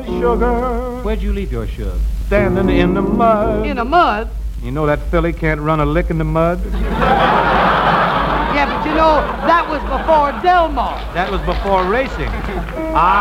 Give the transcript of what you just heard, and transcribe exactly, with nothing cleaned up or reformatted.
my sugar. Where'd you leave your shug? Standing in the mud. In the mud? You know that filly can't run a lick in the mud? Yeah, but you know, that was before Del Mar. That was before racing. I